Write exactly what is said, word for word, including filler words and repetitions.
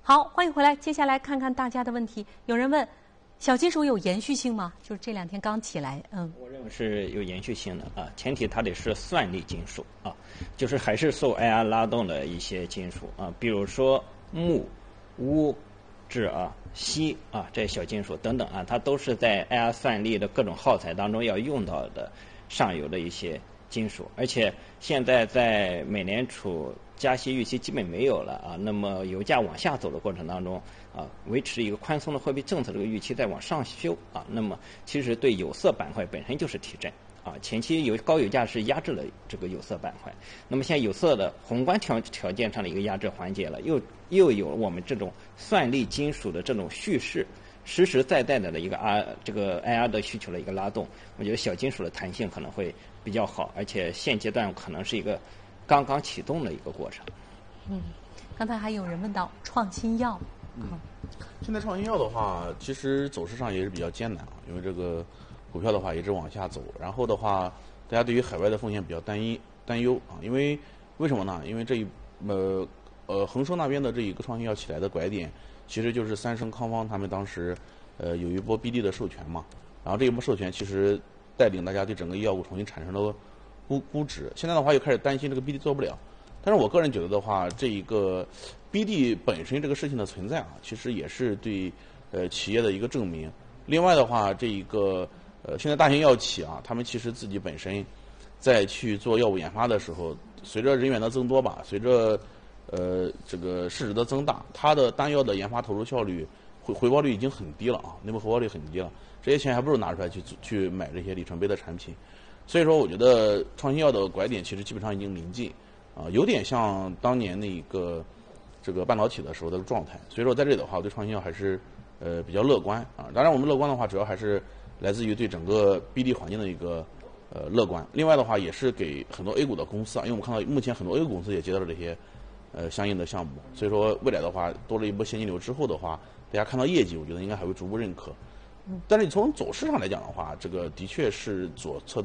好，欢迎回来。接下来看看大家的问题。有人问，小金属有延续性吗？就是这两天刚起来，嗯。 我认为是有延续性的啊，前提它得是算力金属啊，就是还是受 I R 拉动的一些金属啊，比如说钼、钨、酯啊、锡啊这些小金属等等啊，它都是在 I R 算力的各种耗材当中要用到的上游的一些金属，而且现在在美联储加息预期基本没有了啊，那么油价往下走的过程当中啊，维持一个宽松的货币政策这个预期在往上修啊，那么其实对有色板块本身就是提振啊，前期有高油价是压制了这个有色板块，那么现在有色的宏观条条件上的一个压制缓解了，又又有我们这种算力金属的这种叙事。实实在在的一个 R 这个 I R 的需求的一个拉动，我觉得小金属的弹性可能会比较好，而且现阶段可能是一个刚刚启动的一个过程。 嗯，刚才还有人问到创新药， 嗯，现在创新药的话，其实走势上也是比较艰难啊，因为这个股票的话一直往下走，然后的话，大家对于海外的风险比较担忧担忧啊，因为为什么呢？因为这一呃呃恒生那边的这一个创新药起来的拐点。其实就是三生康方他们当时，呃，有一波 B D 的授权嘛，然后这一波授权其实带领大家对整个药物重新产生了估估值。现在的话又开始担心这个 B D 做不了，但是我个人觉得的话，这一个 B D 本身这个事情的存在啊，其实也是对呃企业的一个证明。另外的话，这一个呃现在大型药企啊，他们其实自己本身在去做药物研发的时候，随着人员的增多吧，随着呃，这个市值的增大，它的单药的研发投入效率回回报率已经很低了啊，内部回报率很低了，这些钱还不如拿出来去去买这些里程碑的产品。所以说，我觉得创新药的拐点其实基本上已经临近，啊，有点像当年那个这个半导体的时候的状态。所以说，在这里的话，我对创新药还是呃比较乐观啊。当然，我们乐观的话，主要还是来自于对整个 B D 环境的一个呃乐观。另外的话，也是给很多 A 股的公司啊，因为我们看到目前很多 A 股公司也接到了这些。呃，相应的项目，所以说未来的话，多了一波现金流之后的话，大家看到业绩，我觉得应该还会逐步认可。但是你从走势上来讲的话，这个的确是左侧。